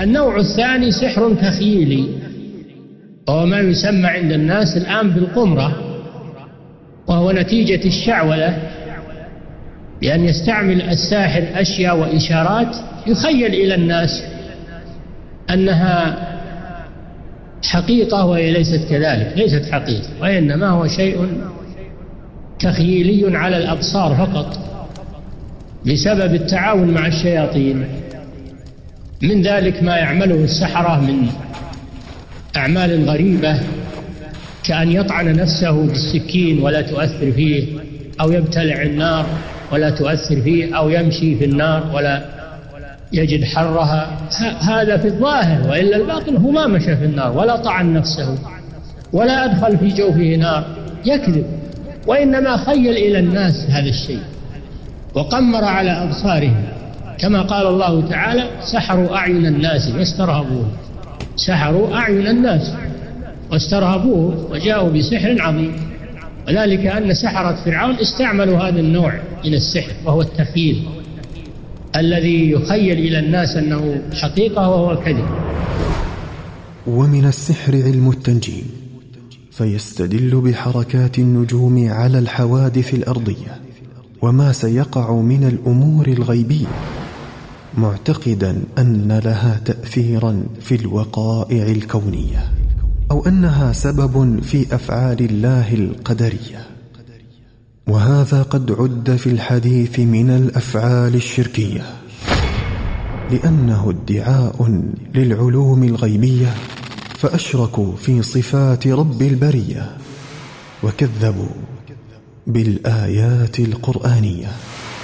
النوع الثاني سحر تخييلي، وهو ما يسمى عند الناس الآن بالقمرة، وهو نتيجة الشعوذة، بأن يستعمل الساحر أشياء وإشارات يخيل إلى الناس أنها حقيقة وهي ليست كذلك، ليست حقيقة، وإنما هو شيء تخييلي على الأبصار فقط بسبب التعاون مع الشياطين. من ذلك ما يعمله السحرة من أعمال غريبة، كأن يطعن نفسه بالسكين ولا تؤثر فيه، أو يبتلع النار ولا تؤثر فيه، أو يمشي في النار ولا يجد حرها. هذا في الظاهر، وإلا الباطن هو ما مشى في النار ولا طعن نفسه ولا أدخل في جوفه نار، يكذب، وإنما خيل إلى الناس هذا الشيء وقمر على أبصارهم، كما قال الله تعالى: سحروا أعين الناس واسترهبوه. سحروا أعين الناس واسترهبوه وجاءوا بسحر عظيم. وذلك أن سحرة فرعون استعملوا هذا النوع من السحر، وهو التخييل الذي يخيل إلى الناس أنه حقيقة وهو كذب. ومن السحر علم التنجيم، فيستدل بحركات النجوم على الحوادث الأرضية وما سيقع من الأمور الغيبية، معتقدا أن لها تأثيرا في الوقائع الكونية، أو أنها سبب في أفعال الله القدرية. وهذا قد عد في الحديث من الأفعال الشركية، لأنه ادعاء للعلوم الغيبية، فأشركوا في صفات رب البرية وكذبوا بالآيات القرآنية.